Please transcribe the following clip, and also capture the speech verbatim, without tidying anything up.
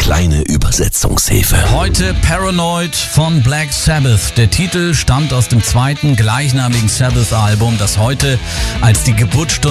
kleine Übersetzungshilfe. Heute Paranoid von Black Sabbath. Der Titel stammt aus dem zweiten gleichnamigen Sabbath-Album, das heute als die Geburtsstunde